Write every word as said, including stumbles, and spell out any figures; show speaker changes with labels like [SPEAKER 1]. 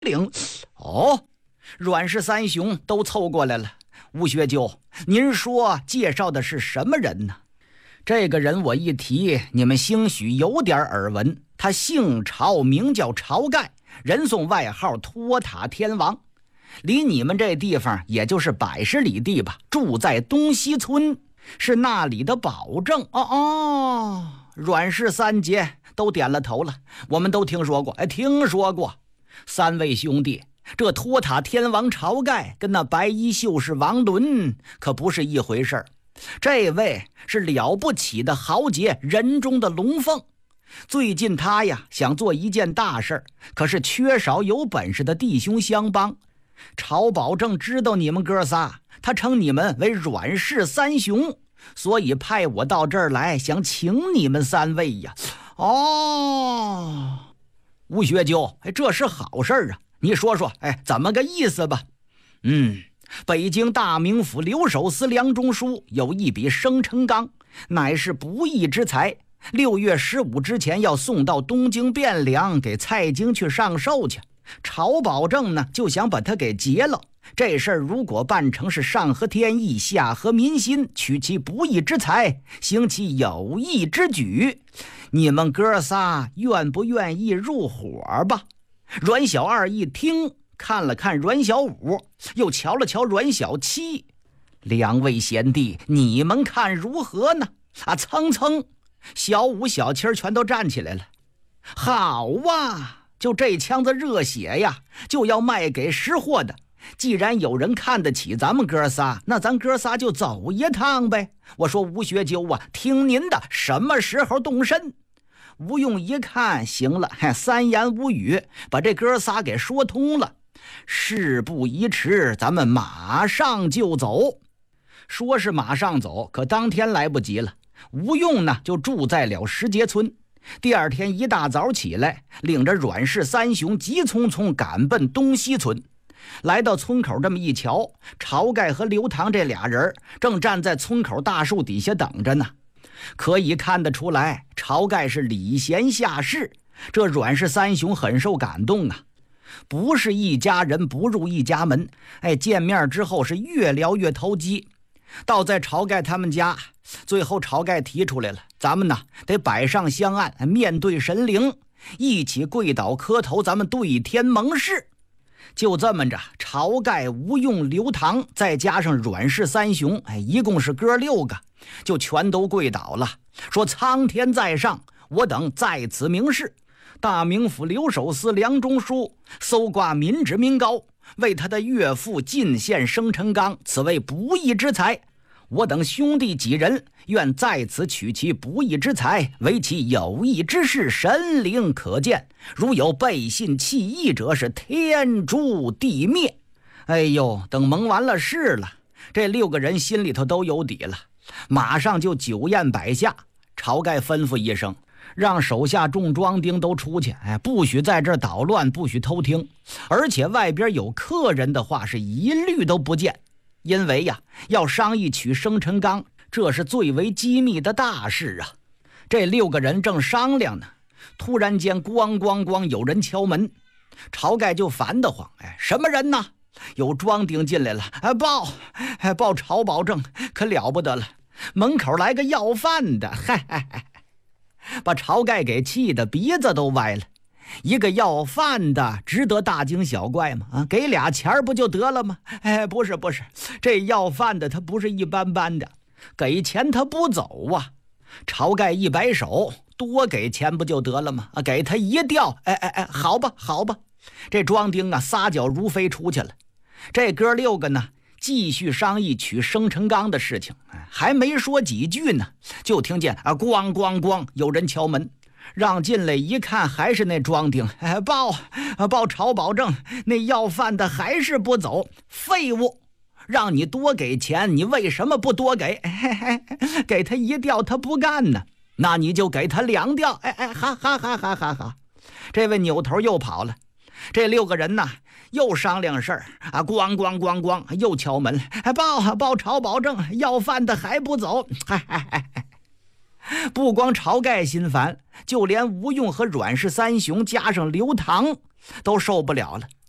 [SPEAKER 1] 领。哦，阮氏三兄都凑过来了。吴学究，您说介绍的是什么人呢？这个人我一提，你们兴许有点耳闻。他姓晁，名叫晁盖，人送外号托塔天王。离你们这地方也就是百十里地吧，住在东西村，是那里的保证。哦哦，阮氏三杰都点了头了。我们都听说过，哎，听说过。三位兄弟，这托塔天王晁盖跟那白衣秀士王伦可不是一回事儿。这位是了不起的豪杰，人中的龙凤。最近他呀想做一件大事，可是缺少有本事的弟兄相帮。晁保正知道你们哥仨，他称你们为阮氏三雄，所以派我到这儿来，想请你们三位呀。哦，吴学究，哎，这是好事啊！你说说，哎，怎么个意思吧？嗯，北京大名府留守司梁中书有一笔生辰纲，乃是不义之财。六月十五之前要送到东京汴梁，给蔡京去上寿去。晁保正呢，就想把他给劫了。这事儿如果办成，是上合天意，下合民心，取其不义之财，行其有义之举。你们哥仨愿不愿意入伙吧？阮小二一听，看了看阮小五，又瞧了瞧阮小七，两位贤弟，你们看如何呢？啊，蹭蹭，小五小七全都站起来了。好啊，就这腔子热血呀，就要卖给识货的。既然有人看得起咱们哥仨，那咱哥仨就走一趟呗。我说吴学究啊，听您的，什么时候动身？吴用一看，行了，三言五语把这哥仨给说通了。事不宜迟，咱们马上就走。说是马上走，可当天来不及了。吴用呢，就住在了石碣村。第二天一大早起来，领着阮氏三雄急匆匆赶奔东西村。来到村口，这么一瞧，晁盖和刘唐这俩人正站在村口大树底下等着呢。可以看得出来，晁盖是礼贤下士，这阮氏三雄很受感动啊。不是一家人不入一家门，哎，见面之后是越聊越投机。倒在晁盖他们家，最后晁盖提出来了，咱们呢得摆上香案，面对神灵，一起跪倒磕头，咱们对天盟誓。就这么着，晁盖、吴用、刘唐，再加上阮氏三雄，哎，一共是哥六个，就全都跪倒了，说苍天在上，我等在此明誓，大名府留守司梁中书搜刮民脂民膏，为他的岳父进献生辰纲，此为不义之财。我等兄弟几人愿在此取其不义之财，为其有义之事，神灵可见。如有背信弃义者，是天诛地灭。哎呦，等蒙完了事了，这六个人心里头都有底了，马上就酒宴摆下。晁盖吩咐一声，让手下众庄丁都出去，哎，不许在这儿捣乱，不许偷听，而且外边有客人的话是一律都不见。因为呀，要商议取生辰纲，这是最为机密的大事啊。这六个人正商量呢，突然间咣咣咣有人敲门。晁盖就烦得慌，哎，什么人呢？有庄丁进来了，哎，报，哎，报晁保正，可了不得了，门口来个要饭的，嗨嗨嗨，把晁盖给气得鼻子都歪了。一个要饭的值得大惊小怪吗？啊，给俩钱不就得了吗？哎，不是不是，这要饭的他不是一般般的，给钱他不走啊。晁盖一摆手，多给钱不就得了吗？啊，给他一吊，哎哎哎，好吧好吧。这庄丁啊撒脚如飞出去了。这哥六个呢，继续商议取生辰纲的事情，还没说几句呢，就听见啊咣咣咣有人敲门。让进来一看，还是那庄丁，哎，报报晁保正，那要饭的还是不走。废物，让你多给钱，你为什么不多给？嘿嘿，给他一吊他不干呢，那你就给他两吊。哎哎，哈哈哈哈哈哈！这位扭头又跑了。这六个人呢，又商量事儿啊，咣咣咣咣又敲门，哎，报报晁保正，要饭的还不走。嗨嗨嗨！不光晁盖心烦，就连吴用和阮氏三雄加上刘唐都受不了了。